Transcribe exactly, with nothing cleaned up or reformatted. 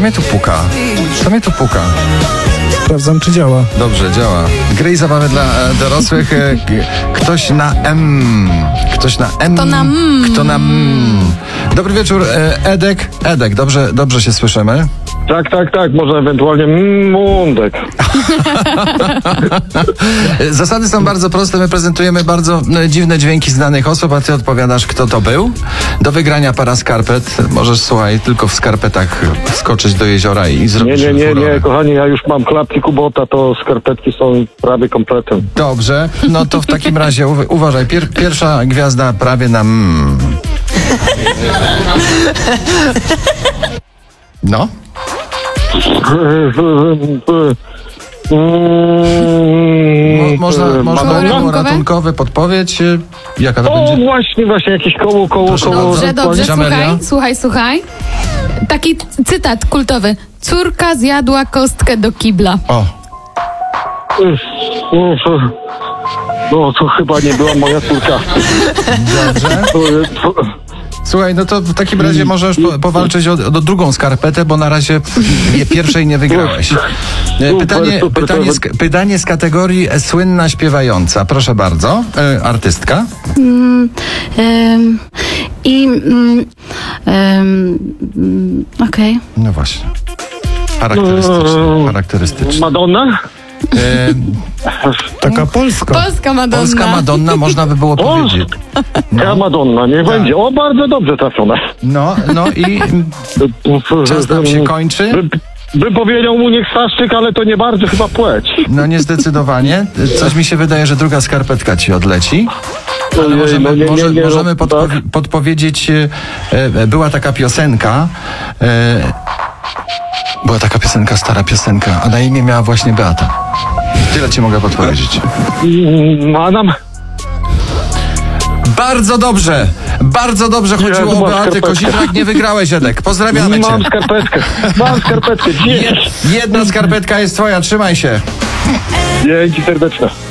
mnie tu puka? Co mnie tu puka? Sprawdzam, czy działa. Dobrze, działa. Gry i zabawy dla e, dorosłych. E, g- ktoś na M. Ktoś na M. Kto na M. Kto na M. Dobry wieczór, e, Edek. Edek, dobrze, dobrze się słyszymy? Tak, tak, tak, może ewentualnie mundek. Zasady są bardzo proste. My prezentujemy bardzo e, dziwne dźwięki znanych osób, a ty odpowiadasz, kto to był. Do wygrania para skarpet. Możesz, słuchaj, tylko w skarpetach skoczyć do jeziora i Nie, zrobić nie, nie, furorę. nie, kochani, ja już mam klapki Kubota, to skarpetki są prawie kompletem. Dobrze, no to w takim razie uwa- uważaj. Pier- pierwsza gwiazda prawie na mm. No. Mo- można, można Madonna? było ratunkowe? ratunkowe podpowiedź. y, Jaka to O, będzie? właśnie, właśnie, jakieś koło, koło, Proszę koło. bardzo. Dobrze, dobrze, Amelia? słuchaj, słuchaj, słuchaj. Taki cytat kultowy. Córka zjadła kostkę do kibla. O, No, to chyba nie była moja córka. dobrze. Słuchaj, no to w takim razie możesz po, powalczyć o, o drugą skarpetę, bo na razie je, pierwszej nie wygrałeś. E, Pytanie, super, pytanie, z, super. pytanie z kategorii e, słynna śpiewająca. Proszę bardzo, e, artystka. Ym, I ym, ym, okej. No właśnie. Charakterystyczne. charakterystyczne. Madonna? E, Taka polska. Polska Madonna. Polska Madonna można by było Polska. powiedzieć. Ja Madonna, nie będzie. O, bardzo dobrze trafione. No, no i czas nam się kończy. By, by powiedział mu niech Staszczyk, ale to nie bardzo chyba płeć. No niezdecydowanie. Coś mi się wydaje, że druga skarpetka ci odleci. Ale Ojej, możemy, no nie, nie, może, nie, możemy no, podpowi- tak. podpowiedzieć, e, e, była taka piosenka, e, była taka piosenka, stara piosenka, a na imię miała właśnie Beata. Tyle ci mogę podpowiedzieć. Madam? Bardzo dobrze, bardzo dobrze chodziło Ja o mam Beatę skarpetkę. Kozidrak, nie wygrałeś, Edek. Pozdrawiamy cię. Mam skarpetkę. Mam skarpetkę. Jed- Jedna skarpetka jest twoja, trzymaj się. Dzięki serdeczne.